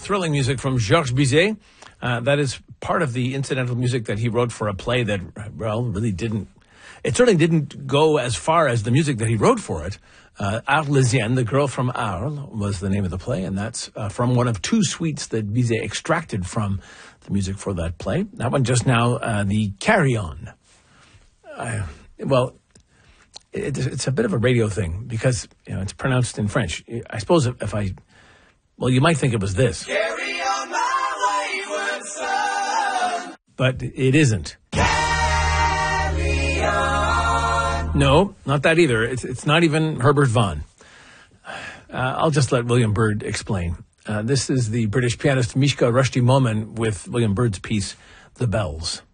thrilling music from Georges Bizet. That is part of the incidental music that he wrote for a play that, well, really didn't. It certainly didn't go as far as the music that he wrote for it. Arlésienne, The Girl from Arles, was the name of the play, and that's from one of two suites that Bizet extracted from the music for that play. That one just now, the Carry-On. It's a bit of a radio thing because it's pronounced in French. I suppose you might think it was this. Carry on my wayward son. But it isn't. Carry on. No, not that either. It's not even Herbert Vaughan. I'll just let William Byrd explain. This is the British pianist Mishka Rushdie Momen with William Byrd's piece, The Bells.